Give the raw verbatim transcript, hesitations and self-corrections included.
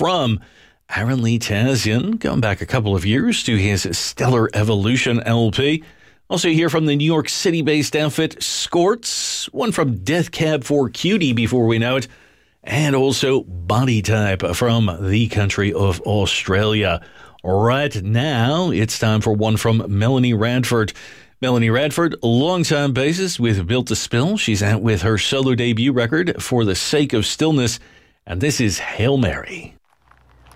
from Aaron Lee Tazian, going back a couple of years to his Stellar Evolution L P. Also hear from the New York City-based outfit Skorts, one from Death Cab for Cutie before we know it, and also Body Type from the country of Australia. Right now, it's time for one from Melanie Radford. Melanie Radford, longtime bassist with Built to Spill. She's out with her solo debut record, For the Sake of Stillness, and this is Hail Mary.